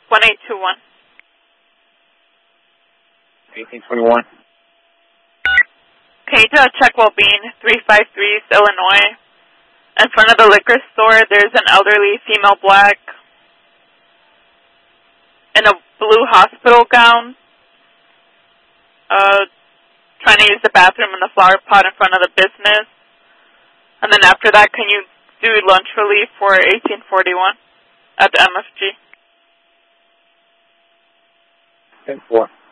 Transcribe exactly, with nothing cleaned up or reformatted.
one eight two one. eighteen twenty-one. Okay, to check well-being, three five three East Illinois. In front of the liquor store, there's an elderly female black in a blue hospital gown, uh, trying to use the bathroom in the flower pot in front of the business. And then after that, can you do lunch relief for eighteen forty-one at the M F G? ten four.